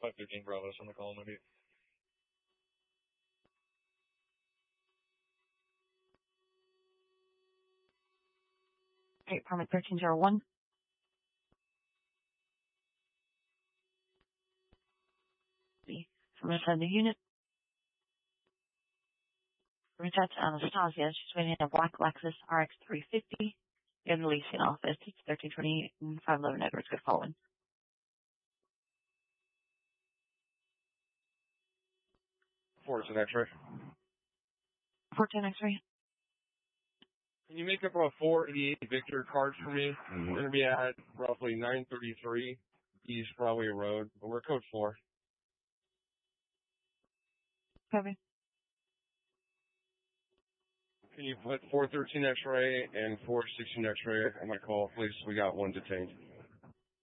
513 Bravo's on the call, maybe. Okay, permit 1301. From inside the unit. Reach out to Anastasia. She's waiting in a black Lexus RX 350 in the leasing office. It's 1320 511 Edwards. Good following. 410 X-ray. 410 X-ray. Can you make up a 488 Victor card for me? We're going to be at roughly 933 East Broadway Road, but we're code 4. Copy. Can you put 413 X-ray and 416 X-ray on my call, please? We got one detained.